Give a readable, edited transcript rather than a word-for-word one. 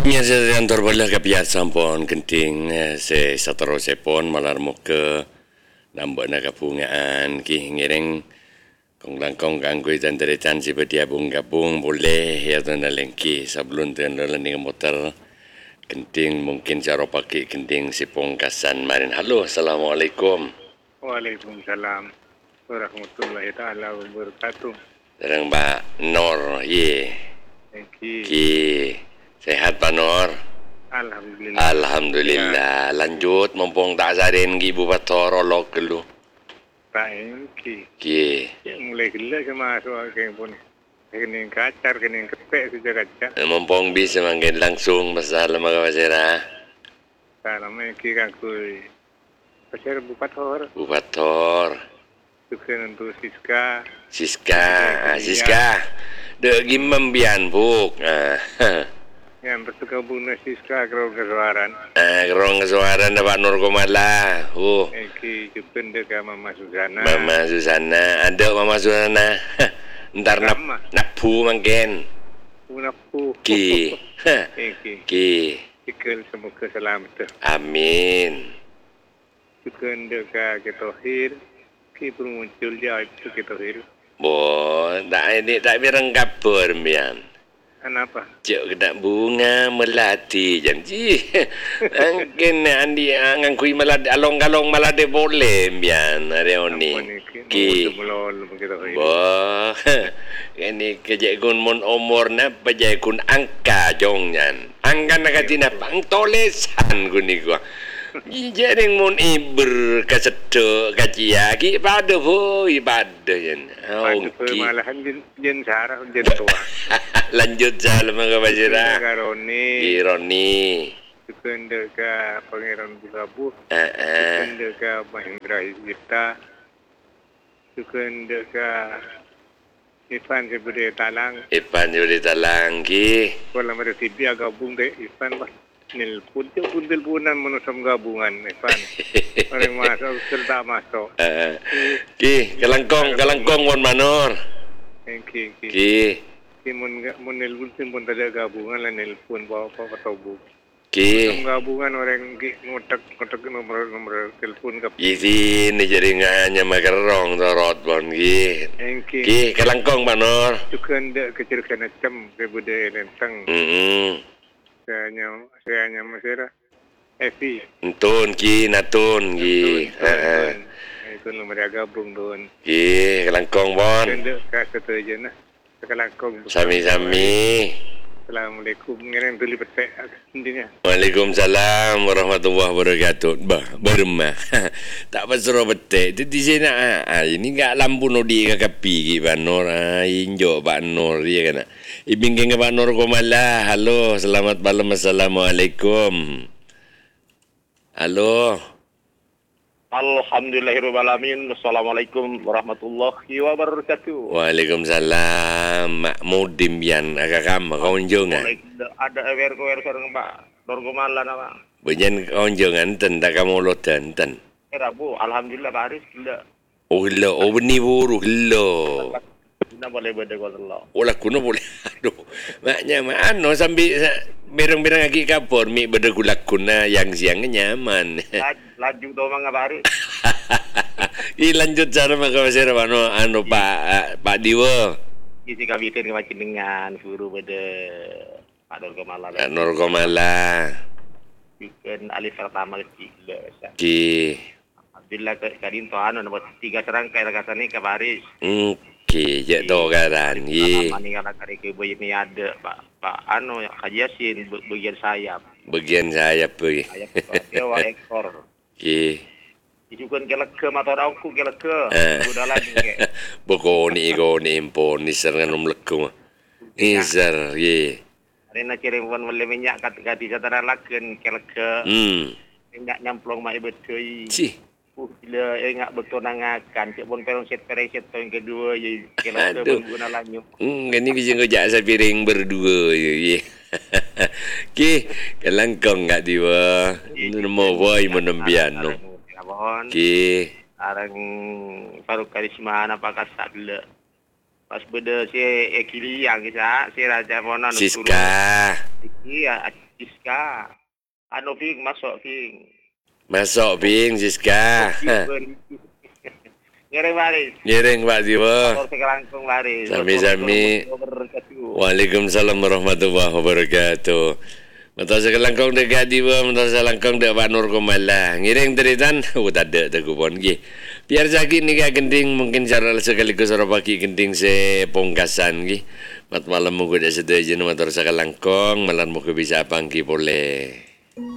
Pemirsa yang terbelah kepiat sampun kenting se satero sepon malar muka nambah nak kapungaan ki ngiring kong langkong kanggui dan teretan si bedia gabung boleh ya tu nalengki sebelum tu naleng motor kenting mungkin cara pakai kenting si pongkasan marin. Halo, assalamualaikum. Waalaikumsalam warahmatullahi taala wabarakatuh. Terang Mbak Nor ye. Ki sehat Pak Nor. Alhamdulillah. Alhamdulillah. Lanjut mumpung tak sarin gi Bupator olok dulu. Pain Ki. mulai gila sama soal kayak pun. Kening kacar, kening kepek saja kacar. Mumpung bisa manggil langsung pasal mga pasira. Salam ki aku pasir Bupator. Bupator. Sukses untuk Siska. Siska. Dek gimam bian buk. Yang bergabung dengan Siska kerong kesuaran. Kerong kesuaran dapat Nur Komala. Ki jupun dekat Mama Susana. Mama Susana. Ada Mama Susana. Ntar napu mangken. Unapu. Ki. Ki. Ikal semoga selamat. Amin. Jupun dekat Ketohir. Ki pun muncul dia itu Ketohir. Tak birang kapur mian. Kenapa? Cik kena bunga melati janji. Angkin andi ngangkui melati along-along melati boleh mian hari ini. Ki. Boh. Ini kejekun mun umur na pejekun angka jongyan. Angka nakatina pang tolesan guni gua. Jaring mun iber kasedok kacia ki pada ho ibadah yen. Okey. Malahan jen sarah jen tua. Lanjut jalan mga basira. Ironi. Sukende ka Pangeran Bugabu. Sukende ka Mahendra Hizita. Sukende ka Ivan Sebudi Talang. Ki. Kalau mereka tibia gabung deh Ivan bah. Nil puntil punan menusam gabungan Ivan. Orang masuk serta masuk. Ki kalangkong wan manor. Ki mun nelpon pun tak ada gabungan lah nelpon bawa apa tahu. Ki Gabungan orang ngotak nomor telepon ke. Isi ni jaringannya makarong torot bon ki. Ki kalangkong manor. Sukan dak kecilkan macam kebudayaan tentang. Saya hanya masih Evi. Natun ki. Itu nomor gabung don. Ki kalangkong bon. Sukan dak kata je nah. Kalangkong. Sami-sami. Assalamualaikum. Ngirim tuli petek intinya. Waalaikumsalam warahmatullahi wabarakatuh. Bermah. Tak pasro betek. Itu di sini ini enggak lampu nodi ke kapi ki Pak Nur. Injo Pak Nur dia kan. Ibingking ke Pak Nur Komala. Halo, selamat malam. Assalamualaikum. Halo. Alhamdulillahirrahmanirrahim. Assalamualaikum warahmatullahi wabarakatuh. Waalaikumsalam. Mak Mudim yan agak kamu kaunjungan. Ada awer sareng Pak Dorgomala nama. Benyen kaunjungan ten tak kamu lo ten. Rabu alhamdulillah Pak Aris gila. Oh beni buru gila. Tidak boleh beda Allah. Olah kuno boleh. Aduh. Maknya ano sambil berang-berang lagi kapur mi beda gulakuna yang siangnya nyaman. Laju tu mga Pak Aris. Lanjut cara makasih ano Pak Diwo. Isi kabitin kemacin dengan suruh beda Pak Dorgomala. Nur Komala. Bikin alif pertama gila. Ki. Alhamdulillah kadin tu nombor 3 serangkai rakasani ke Pak Aris. Ki je to garan ye. Mani kana kare ke boy ni ada Pak Haji Yasin bagian sayap. Bagian sayap pergi. Sayap ekor. Ki. Ijukan keleke motor aku keleke. Udah lagi ke. Bokoni impon ni serangan mleku. Izar ye. Rena kirim pun boleh minyak kat satara lakeun keleke. Minyak nyamplong mai betul. Ci. Bila ingat betul nangakan cik pun perong set tahun kedua ye keleke guna lanyu. Ini kerja saya piring berdua ye. Ki kalangkong enggak diwa. Nemo boy menembian no. Ki arang paru karisma apa kasak le. Pas beda si Ekili yang kisah si Raja Monan Siska. Iya Siska. Anu Fing, masuk Fing. Masuk Bing Siska. Ngiring baris. Ngiring Pak Jiwa. Motor sekelangkung baris. Sami-sami. Wabarakatuh. Waalaikumsalam warahmatullahi wabarakatuh. Motor sekelangkung dekat Jiwa, motor sekelangkung dekat Pak Nur Kumala. Ngiring teritan, tak ada tak kupon lagi. Biar sakit ni kak genting, mungkin cara sekaligus orang pakai genting se pongkasan lagi. Mat malam muka dah sedih je motor sekelangkung, malam muka bisa pangki boleh.